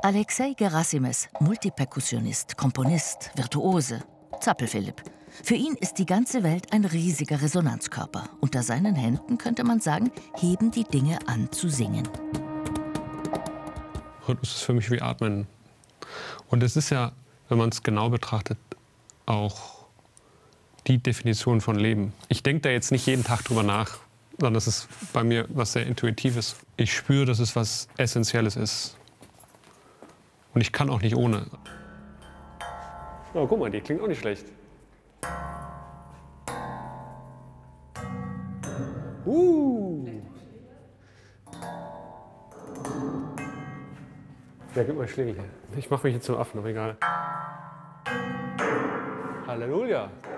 Alexei Gerasimes, Multiperkussionist, Komponist, Virtuose, Zappel-Philipp. Für ihn ist die ganze Welt ein riesiger Resonanzkörper. Unter seinen Händen, könnte man sagen, heben die Dinge an zu singen. Rhythmus ist für mich wie Atmen. Und es ist ja, wenn man es genau betrachtet, auch die Definition von Leben. Ich denke da jetzt nicht jeden Tag drüber nach, sondern es ist bei mir was sehr Intuitives. Ich spüre, dass es was Essentielles ist. Und ich kann auch nicht ohne. Oh, guck mal, die klingt auch nicht schlecht. Ja, gib mal Schläge hier. Ich mache mich jetzt zum Affen, aber egal. Halleluja.